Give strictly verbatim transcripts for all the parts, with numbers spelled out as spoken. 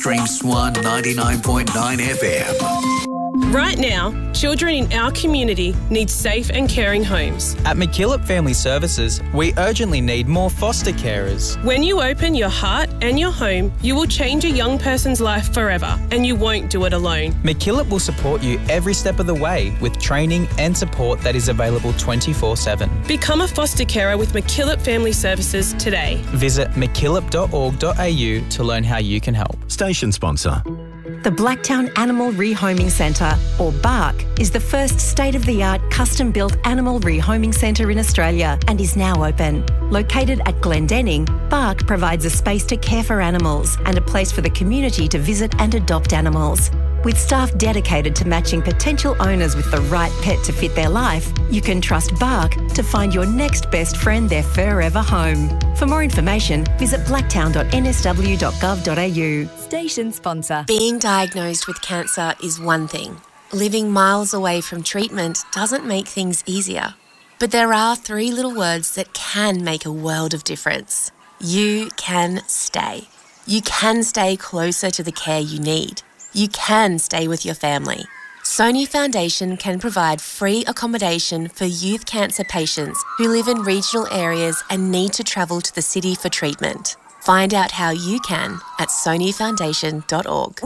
Stream Swan ninety-nine point nine F M. Right now, children in our community need safe and caring homes. At McKillop Family Services, we urgently need more foster carers. When you open your heart and your home, you will change a young person's life forever, and you won't do it alone. McKillop will support you every step of the way with training and support that is available twenty-four seven. Become a foster carer with McKillop Family Services today. Visit mckillop dot org dot a u to learn how you can help. Station sponsor. The Blacktown Animal Rehoming Centre, or BARC, is the first state-of-the-art custom-built animal rehoming centre in Australia and is now open. Located at Glendenning, BARC provides a space to care for animals and a place for the community to visit and adopt animals. With staff dedicated to matching potential owners with the right pet to fit their life, you can trust BARC to find your next best friend their forever home. For more information, visit blacktown dot n s w dot gov dot a u. Station sponsor. Being diagnosed with cancer is one thing. Living miles away from treatment doesn't make things easier. But there are three little words that can make a world of difference. You can stay. You can stay closer to the care you need. You can stay with your family. Sony Foundation can provide free accommodation for youth cancer patients who live in regional areas and need to travel to the city for treatment. Find out how you can at sony foundation dot org.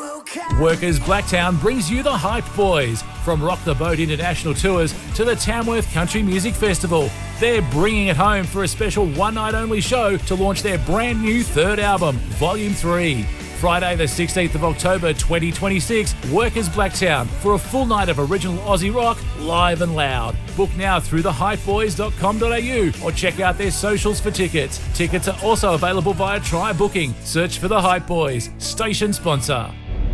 Workers Blacktown brings you the Hype Boys. From Rock the Boat International Tours to the Tamworth Country Music Festival, they're bringing it home for a special one-night-only show to launch their brand new third album, Volume three. Friday the sixteenth of October twenty twenty-six, Workers Blacktown for a full night of original Aussie rock, live and loud. Book now through the hype boys dot com dot a u or check out their socials for tickets. Tickets are also available via Try Booking. Search for the Hype Boys, station sponsor.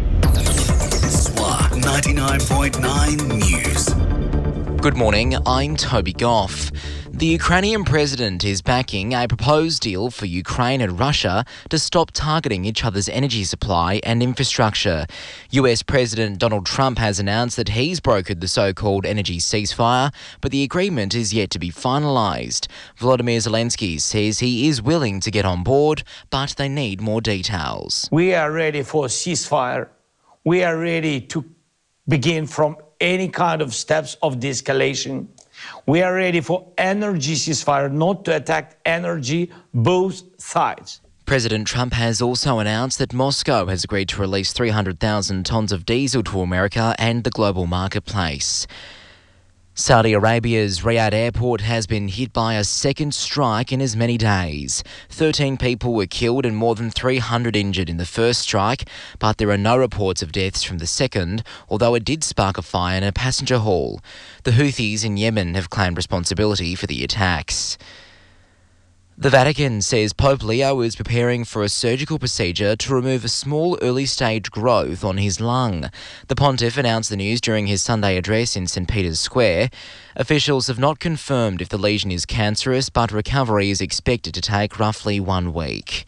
Swan ninety-nine point nine News. Good morning, I'm Toby Goff. The Ukrainian president is backing a proposed deal for Ukraine and Russia to stop targeting each other's energy supply and infrastructure. U S President Donald Trump has announced that he's brokered the so-called energy ceasefire, but the agreement is yet to be finalised. Volodymyr Zelensky says he is willing to get on board, but they need more details. We are ready for a ceasefire. We are ready to begin from any kind of steps of de-escalation. We are ready for energy ceasefire, not to attack energy, both sides. President Trump has also announced that Moscow has agreed to release three hundred thousand tonnes of diesel to America and the global marketplace. Saudi Arabia's Riyadh airport has been hit by a second strike in as many days. thirteen people were killed and more than three hundred injured in the first strike, but there are no reports of deaths from the second, although it did spark a fire in a passenger hall. The Houthis in Yemen have claimed responsibility for the attacks. The Vatican says Pope Leo is preparing for a surgical procedure to remove a small early-stage growth on his lung. The pontiff announced the news during his Sunday address in St Peter's Square. Officials have not confirmed if the lesion is cancerous, but recovery is expected to take roughly one week.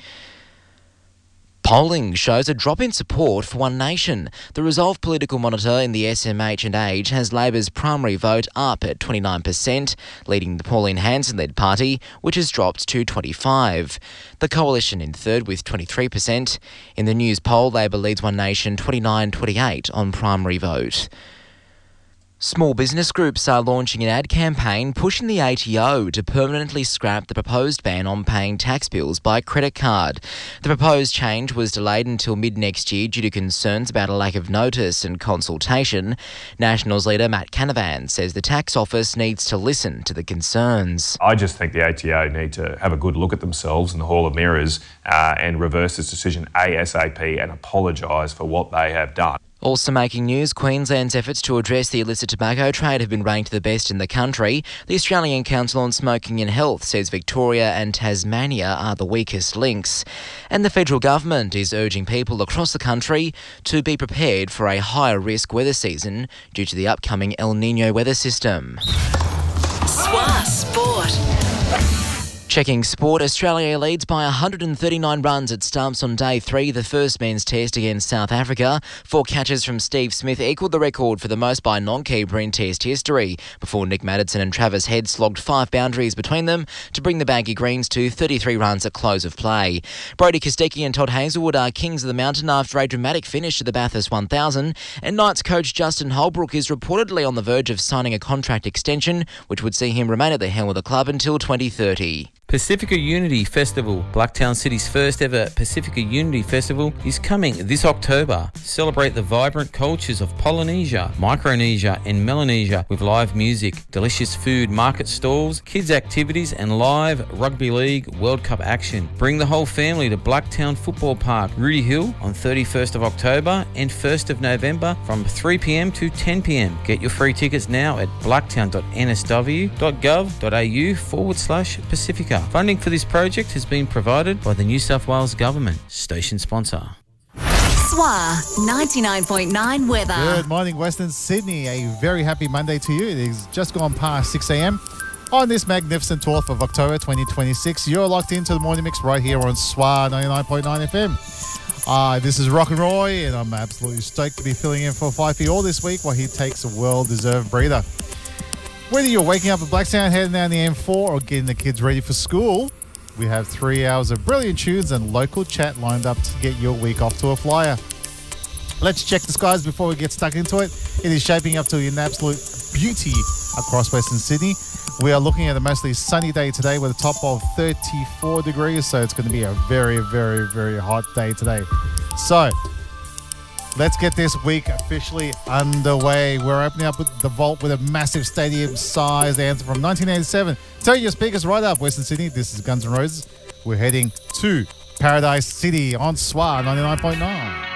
Polling shows a drop in support for One Nation. The Resolve Political Monitor in the S M H and Age has Labor's primary vote up at twenty-nine percent, leading the Pauline Hanson-led party, which has dropped to twenty-five percent. The Coalition in third with twenty-three percent. In the News poll, Labor leads One Nation twenty-nine twenty-eight on primary vote. Small business groups are launching an ad campaign pushing the A T O to permanently scrap the proposed ban on paying tax bills by credit card. The proposed change was delayed until mid-next year due to concerns about a lack of notice and consultation. Nationals leader Matt Canavan says the tax office needs to listen to the concerns. I just think the A T O need to have a good look at themselves in the Hall of Mirrors uh, and reverse this decision ASAP and apologise for what they have done. Also making news, Queensland's efforts to address the illicit tobacco trade have been ranked the best in the country. The Australian Council on Smoking and Health says Victoria and Tasmania are the weakest links. And the federal government is urging people across the country to be prepared for a higher risk weather season due to the upcoming El Nino weather system. Swa Sport. Checking sport, Australia leads by one hundred thirty-nine runs at stumps on day three, the first men's test against South Africa. Four catches from Steve Smith equalled the record for the most by non-keeper in test history, before Nick Maddison and Travis Head slogged five boundaries between them to bring the Baggy Greens to thirty-three runs at close of play. Brodie Kostecki and Todd Hazelwood are kings of the mountain after a dramatic finish at the Bathurst one thousand, and Knights coach Justin Holbrook is reportedly on the verge of signing a contract extension, which would see him remain at the helm of the club until twenty thirty. Pacifica Unity Festival. Blacktown City's first ever Pacifica Unity Festival is coming this October. Celebrate the vibrant cultures of Polynesia, Micronesia and Melanesia with live music, delicious food, market stalls, kids activities and live Rugby League World Cup action. Bring the whole family to Blacktown Football Park, Rudy Hill on thirty-first of October and first of November from three p.m. to ten p.m. Get your free tickets now at blacktown.nsw.gov.au forward slash Pacifica. Funding for this project has been provided by the New South Wales Government. Station sponsor. S W A ninety-nine point nine weather. Good morning, Western Sydney. A very happy Monday to you. It is just gone past six a.m. on this magnificent twelfth of October twenty twenty-six. You're locked into the morning mix right here on S W A ninety-nine point nine F M. Uh, this is Rock and Roy, and I'm absolutely stoked to be filling in for Fifey all this week while he takes a well-deserved breather. Whether you're waking up at Blacktown, heading down the M four, or getting the kids ready for school, we have three hours of brilliant tunes and local chat lined up to get your week off to a flyer. Let's check the skies before we get stuck into it. It is shaping up to an absolute beauty across Western Sydney. We are looking at a mostly sunny day today with a top of thirty-four degrees, so it's going to be a very, very, very hot day today. So, let's get this week officially underway. We're opening up with the vault with a massive stadium-sized anthem from nineteen eighty-seven. Turn your speakers right up, Western Sydney. This is Guns N' Roses. We're heading to Paradise City on S W A ninety-nine point nine.